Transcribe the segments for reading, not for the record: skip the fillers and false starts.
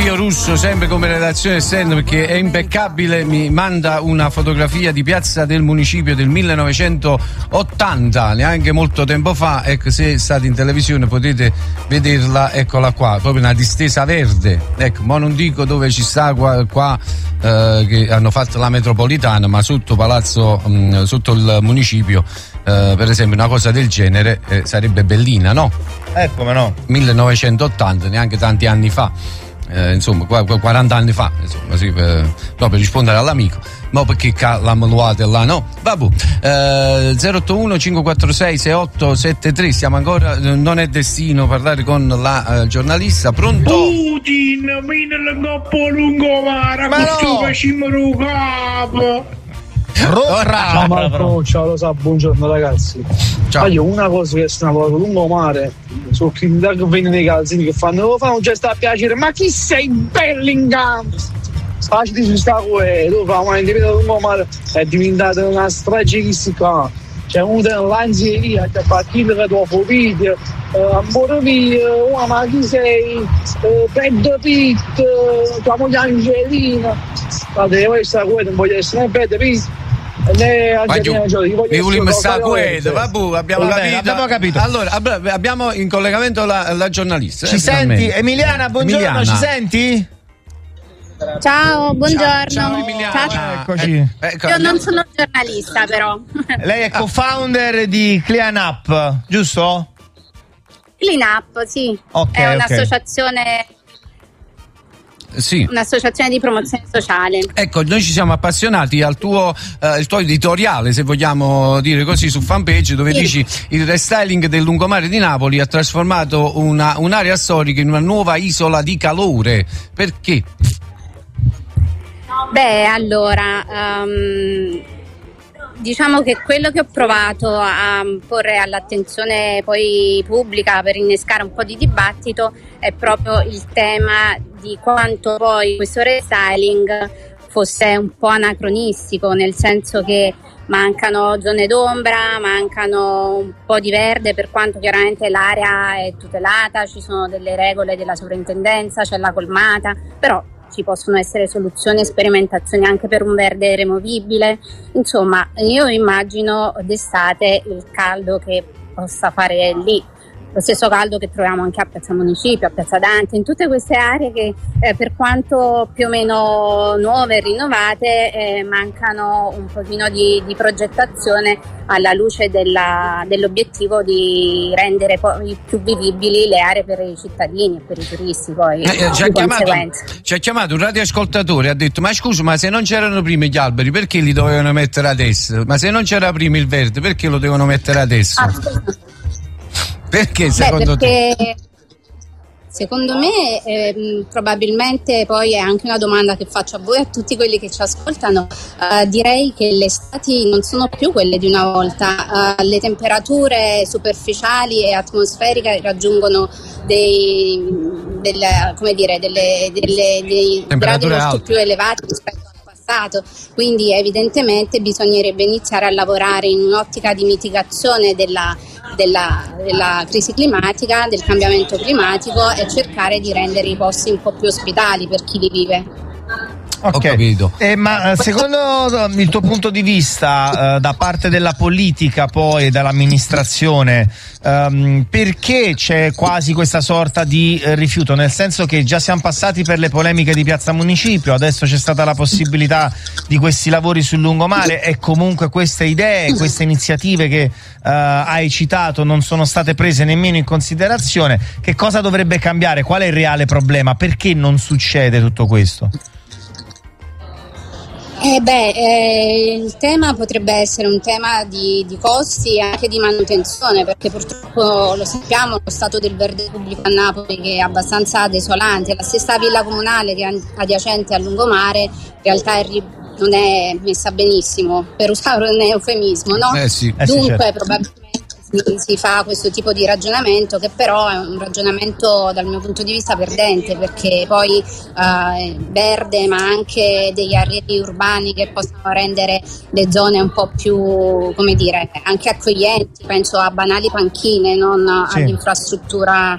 Emilio Russo, sempre come redazione esterna, perché è impeccabile, mi manda una fotografia di Piazza del Municipio del 1980, neanche molto tempo fa. Ecco, se state in televisione potete vederla, eccola qua, proprio una distesa verde. Ecco, ma non dico dove ci sta qua che hanno fatto la metropolitana, ma sotto palazzo, sotto il municipio, per esempio una cosa del genere sarebbe bellina, no? Come no? 1980, neanche tanti anni fa, insomma 40 anni fa, insomma, sì, per rispondere all'amico. Ma perché la maluate là, no? Vabbè, 081 546 6873, siamo ancora, non è destino parlare con la giornalista. Pronto? Putin, vieni troppo lungomare, questo facciamo il capo. Ciao Marco, ciao, lo sa, buongiorno ragazzi. Ciao. Io una cosa che sono lavorato lungomare, su chi che vengono nei calzini che fanno, fa un gesto a piacere, ma chi sei Bellingham? Facile ci sta tu fa una individuo lungomare, è diventata una strategistica. C'è uno dell'anzieria che fa chiedere dopo video, amore mio, ma chi sei? Brad Pitt, tua moglie Angelina. Guarda, questa non voglio essere Brad Pitt. Mi vogliamo stare abbiamo capito. Allora abbiamo in collegamento la giornalista. Ci senti? Emiliana, buongiorno, ci senti? Ciao, buongiorno. Ciao Emiliana. Ciao. Eccoci. Io non sono giornalista, però. Lei è co-founder di Clean Up, giusto? Clean Up, sì. Okay, è un'associazione. Sì. Un'associazione di promozione sociale. Ecco, noi ci siamo appassionati al tuo editoriale, se vogliamo dire così, su fanpage, dove dici il restyling del lungomare di Napoli ha trasformato un'area storica in una nuova isola di calore. Perché? Beh, allora, diciamo che quello che ho provato a porre all'attenzione poi pubblica per innescare un po' di dibattito è proprio il tema di quanto poi questo restyling fosse un po' anacronistico, nel senso che mancano zone d'ombra, mancano un po' di verde, per quanto chiaramente l'area è tutelata, ci sono delle regole della sovrintendenza, c'è la colmata, però ci possono essere soluzioni e sperimentazioni anche per un verde removibile. Insomma, io immagino d'estate il caldo che possa fare lì, lo stesso caldo che troviamo anche a Piazza Municipio, a Piazza Dante, in tutte queste aree che per quanto più o meno nuove e rinnovate mancano un pochino di progettazione alla luce dell'obiettivo di rendere poi più vivibili le aree per i cittadini e per i turisti poi ci ha chiamato un radioascoltatore, ha detto: ma scusa, ma se non c'erano prima gli alberi perché li dovevano mettere adesso? Ma se non c'era prima il verde perché lo devono mettere adesso? Perché secondo te? Secondo me probabilmente poi è anche una domanda che faccio a voi e a tutti quelli che ci ascoltano. Direi che le estati non sono più quelle di una volta, le temperature superficiali e atmosferiche raggiungono dei gradi molto più elevati rispetto al passato, quindi evidentemente bisognerebbe iniziare a lavorare in un'ottica di mitigazione della crisi climatica, del cambiamento climatico, e cercare di rendere i posti un po' più ospitali per chi li vive. Ho capito. Ma secondo il tuo punto di vista, da parte della politica poi e dall'amministrazione, perché c'è quasi questa sorta di rifiuto? Nel senso che già siamo passati per le polemiche di Piazza Municipio, adesso c'è stata la possibilità di questi lavori sul lungomare e comunque queste idee, queste iniziative che hai citato non sono state prese nemmeno in considerazione. Che cosa dovrebbe cambiare? Qual è il reale problema? Perché non succede tutto questo? Il tema potrebbe essere un tema di costi e anche di manutenzione, perché purtroppo lo sappiamo, lo stato del verde pubblico a Napoli che è abbastanza desolante. La stessa villa comunale che è adiacente al lungomare in realtà non è messa benissimo, per usare un eufemismo, no? Dunque certo. Probabilmente si fa questo tipo di ragionamento, che però è un ragionamento dal mio punto di vista perdente, perché poi verde, ma anche degli arredi urbani che possono rendere le zone un po' più, come dire, anche accoglienti. Penso a banali panchine, non all'infrastruttura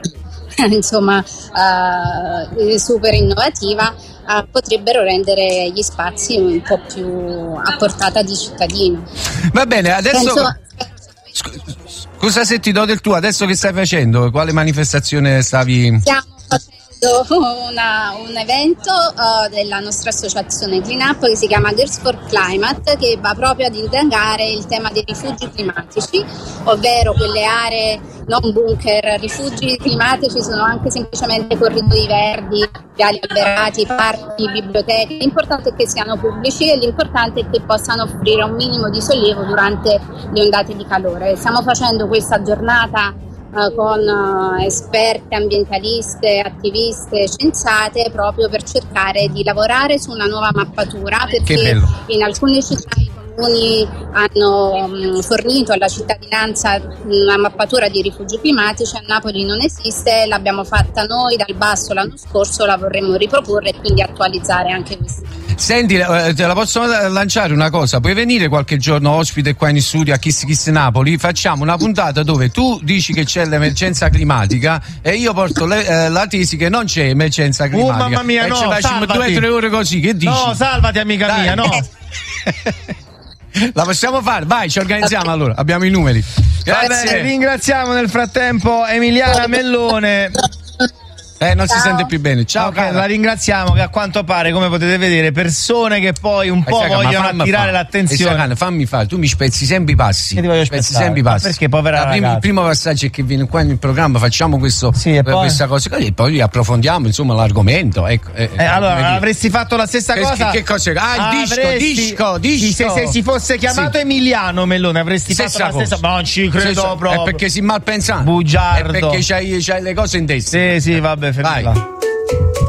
insomma super innovativa, potrebbero rendere gli spazi un po' più a portata di cittadino. Va bene, adesso scusa se ti do del tuo, adesso che stai facendo? Quale manifestazione stavi? Stiamo facendo un evento della nostra associazione Clean Up che si chiama Girls for Climate, che va proprio ad indagare il tema dei rifugi climatici, ovvero quelle aree non bunker. Rifugi climatici sono anche semplicemente corridoi verdi, viali alberati, parchi, biblioteche. L'importante è che siano pubblici e l'importante è che possano offrire un minimo di sollievo durante le ondate di calore. Stiamo facendo questa giornata con esperte, ambientaliste, attiviste, scienziate, proprio per cercare di lavorare su una nuova mappatura, perché in alcune città i comuni hanno fornito alla cittadinanza una mappatura di rifugi climatici, a Napoli non esiste, l'abbiamo fatta noi dal basso l'anno scorso, la vorremmo riproporre e quindi attualizzare anche questa. Senti, te la posso lanciare una cosa, puoi venire qualche giorno ospite qua in studio a Kiss Kiss Napoli, facciamo una puntata dove tu dici che c'è l'emergenza climatica e io porto la tesi che non c'è emergenza climatica. Mamma mia, no, ci facciamo 2 o 3 ore così, che dici? No, salvati amica mia, no. La possiamo fare? Vai, ci organizziamo allora, abbiamo i numeri. Grazie. Ringraziamo nel frattempo Emiliana Mellone. Non si sente più bene. Ciao, okay, la ringraziamo, che a quanto pare, come potete vedere, persone che poi un po' vogliono attirare l'attenzione. Fammi fare, tu mi spezzi sempre i passi. Che ti voglio spezzare? Perché povera ragazza. Il primo passaggio è che viene qua nel programma, facciamo questa cosa e poi approfondiamo insomma l'argomento. Allora avresti fatto la stessa cosa. Che cosa? Il disco. Se si fosse chiamato Emiliano Mellone avresti fatto la stessa. Ma non ci credo proprio. È perché si malpensato. Bugiardo. È perché c'hai le cose in testa. Sì, vabbè. Vai.